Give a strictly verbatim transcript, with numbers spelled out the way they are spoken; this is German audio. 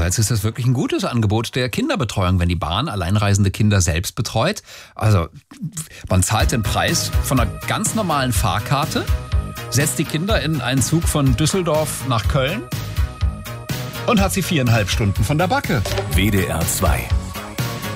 andererseits ist das wirklich ein gutes Angebot der Kinderbetreuung, wenn die Bahn alleinreisende Kinder selbst betreut. Also man zahlt den Preis von einer ganz normalen Fahrkarte, setzt die Kinder in einen Zug von Düsseldorf nach Köln und hat sie viereinhalb Stunden von der Backe. W D R zwei